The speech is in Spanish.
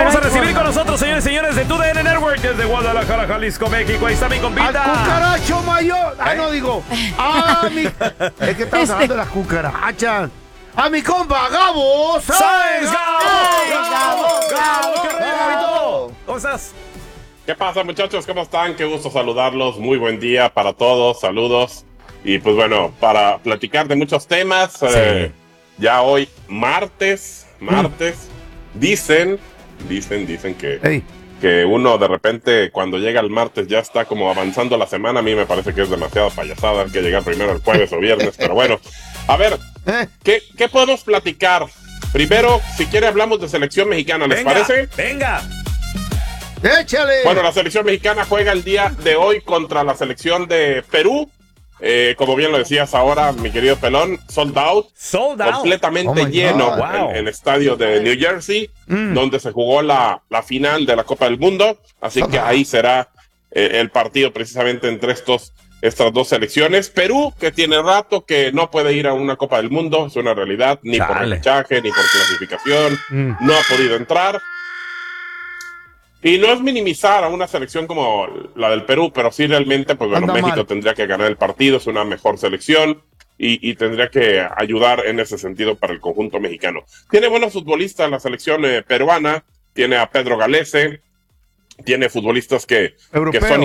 Vamos a recibir con nosotros, señores y señores, de TUDN Network desde Guadalajara, Jalisco, México. Ahí está mi compita. ¡Al cucaracho mayor! No digo. Es que estamos hablando de las cucarachas. ¡A mi compa Gabo! ¡Sáenz, Gabo! ¡Gabo! ¡Gabo! ¿Cómo estás? ¿Qué pasa, muchachos? ¿Cómo están? Qué gusto saludarlos. Muy buen día para todos. Saludos. Y pues bueno, para platicar de muchos temas, ya hoy martes, dicen que uno de repente cuando llega el martes ya está como avanzando la semana. A mí me parece que es demasiado payasada, hay que llegar primero el jueves o viernes, pero bueno. A ver, ¿qué podemos platicar? Primero, si quiere hablamos de selección mexicana, ¿les parece? ¡Venga! ¡Échale! Bueno, la selección mexicana juega el día de hoy contra la selección de Perú. Como bien lo decías ahora, mi querido Pelón, sold out. Completamente lleno en el estadio de New Jersey, donde se jugó la final de la Copa del Mundo. Así que ahí será el partido precisamente entre estas dos selecciones. Perú, que tiene rato que no puede ir a una Copa del Mundo, es una realidad, ni por repechaje, ni por clasificación, no ha podido entrar. Y no es minimizar a una selección como la del Perú, pero sí realmente, pues bueno, México tendría que ganar el partido, es una mejor selección y tendría que ayudar en ese sentido para el conjunto mexicano. Tiene buenos futbolistas la selección peruana, tiene a Pedro Galese, tiene futbolistas que son